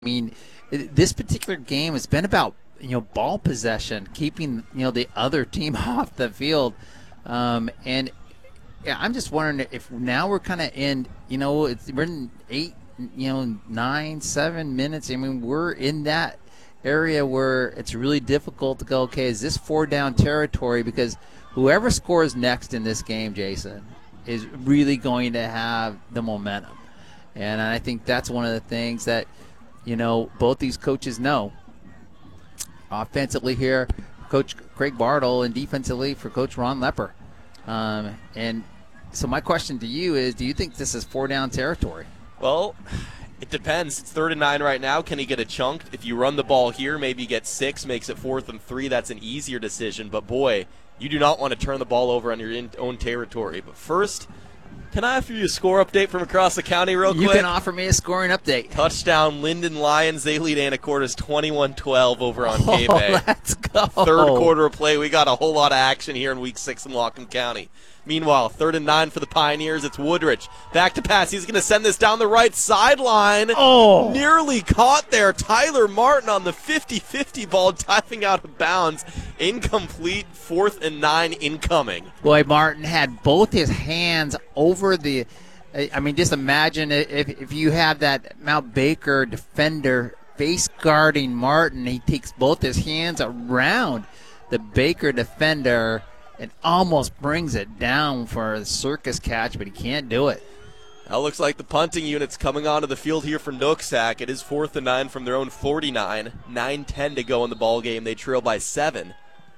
I mean, this particular game has been about ball possession, keeping the other team off the field, and yeah, I'm just wondering if now we're kind of in we're in 9, 7 minutes. I mean, we're in that area where it's really difficult to go. Okay, is this 4-down territory? Because whoever scores next in this game, Jason, is really going to have the momentum, and I think that's one of the things that both these coaches know. Offensively here, Coach Craig Bartle, and defensively for Coach Ron Lepper. And so my question to you is, do you think this is 4-down territory? Well, it depends. It's 3rd and 9 right now. Can he get a chunk? If you run the ball here, maybe get 6, makes it 4th and 3. That's an easier decision. But, boy, you do not want to turn the ball over on your own territory. But first, can I offer you a score update from across the county real quick? You can offer me a scoring update. Touchdown, Linden Lions. They lead Anacortes 21-12 over on K-Bay. Let's go. 3rd quarter of play. We got a whole lot of action here in Week 6 in Whatcom County. Meanwhile, 3rd and 9 for the Pioneers. It's Woodrich. Back to pass. He's going to send this down the right sideline. Oh. Nearly caught there. Tyler Martin on the 50-50 ball, diving out of bounds. Incomplete. 4th and 9 incoming. Boy, Martin had both his hands over the – I mean, just imagine if you have that Mount Baker defender face guarding Martin. He takes both his hands around the Baker defender and almost brings it down for a circus catch, but he can't do it. That looks like the punting unit's coming onto the field here for Nooksack. It is 4th and 9 from their own 49. 9:10 to go in the ball game. They trail by 7.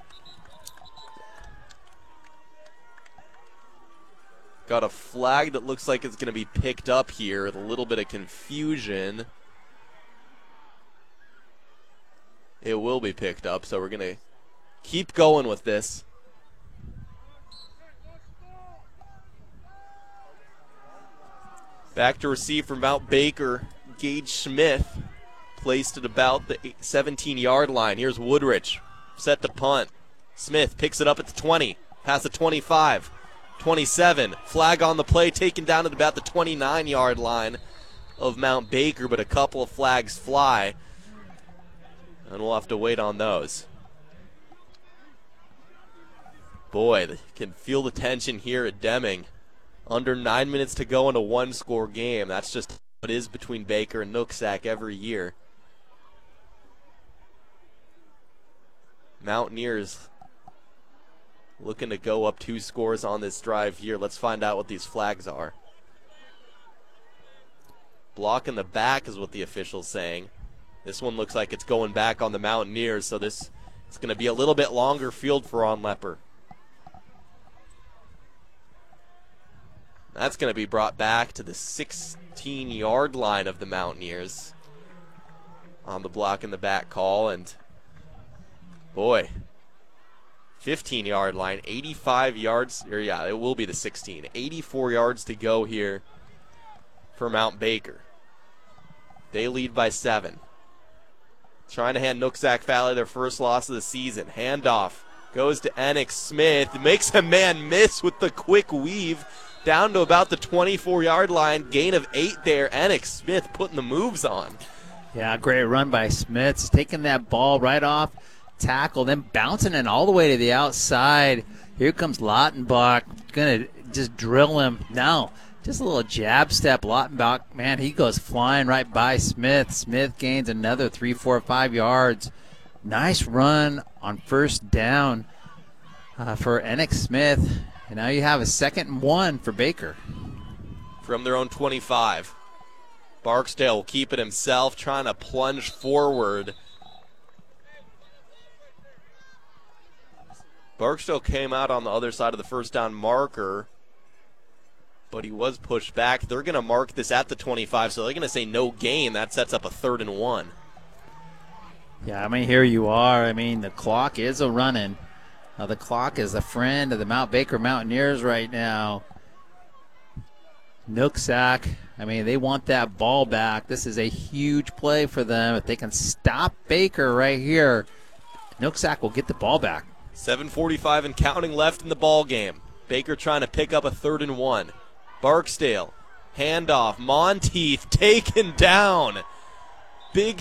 Got a flag that looks like it's going to be picked up here with a little bit of confusion. It will be picked up, so we're going to keep going with this. Back to receive from Mount Baker. Gage Smith placed at about the 17-yard line. Here's Woodrich, set to punt. Smith picks it up at the 20, past the 25, 27. Flag on the play, taken down at about the 29-yard line of Mount Baker, but a couple of flags fly, and we'll have to wait on those. Boy, you can feel the tension here at Deming. Under 9 minutes to go in a one-score game. That's just what it is between Baker and Nooksack every year. Mountaineers looking to go up 2 scores on this drive here. Let's find out what these flags are. Block in the back is what the official's saying. This one looks like it's going back on the Mountaineers, so this is going to be a little bit longer field for Ron Lepper. That's going to be brought back to the 16-yard line of the Mountaineers on the block in the back call. And, boy, 15-yard line, 85 yards. Or, yeah, it will be the 16. 84 yards to go here for Mount Baker. They lead by 7. Trying to hand Nooksack Valley their first loss of the season. Handoff goes to Enix Smith. Makes a man miss with the quick weave. Down to about the 24-yard line. Gain of 8 there. Enix Smith putting the moves on. Yeah, great run by Smith. He's taking that ball right off tackle, then bouncing it all the way to the outside. Here comes Lautenbach. Going to just drill him. No, just a little jab step. Lautenbach, man, he goes flying right by Smith. Smith gains another 3, 4, 5 yards. Nice run on first down for Enix Smith. And now you have a 2nd and 1 for Baker. From their own 25. Barksdale will keep it himself, trying to plunge forward. Barksdale came out on the other side of the first down marker, but he was pushed back. They're going to mark this at the 25, so they're going to say no gain. That sets up a 3rd and 1. Yeah, I mean, here you are. I mean, the clock is a-running. The clock is a friend of the Mount Baker Mountaineers right now. Nooksack, I mean, they want that ball back. This is a huge play for them. If they can stop Baker right here, Nooksack will get the ball back. 7:45 and counting left in the ball game. Baker trying to pick up a 3rd and 1. Barksdale, handoff. Monteith taken down. big